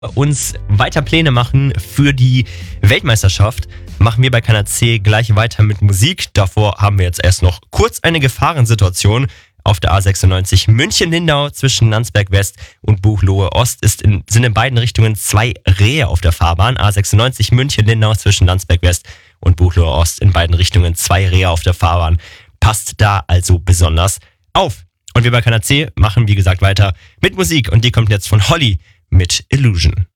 uns weiter Pläne machen für die Weltmeisterschaft, machen wir bei Kanal C gleich weiter mit Musik. Davor haben wir jetzt erst noch kurz eine Gefahrensituation auf der A96 München-Lindau zwischen Landsberg West und Buchloe Ost. Sind in beiden Richtungen 2 Rehe auf der Fahrbahn. A96 München-Lindau zwischen Landsberg West und Buchloe Ost, in beiden Richtungen 2 Rehe auf der Fahrbahn. Passt da also besonders auf. Und wir bei Kanal C machen, wie gesagt, weiter mit Musik. Und die kommt jetzt von Holly mit Illusion.